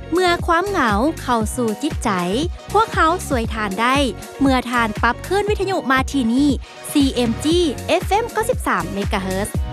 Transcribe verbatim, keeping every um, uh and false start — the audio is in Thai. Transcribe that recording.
เมื่อความเหงาเข้าสู่จิตใจพวกเขาสวยทานได้เมื่อทานปรับคลื่นวิทยุมาที่นี่ ซี เอ็ม จี เอฟ เอ็ม เก้าสิบสาม เมกะเฮิรตซ์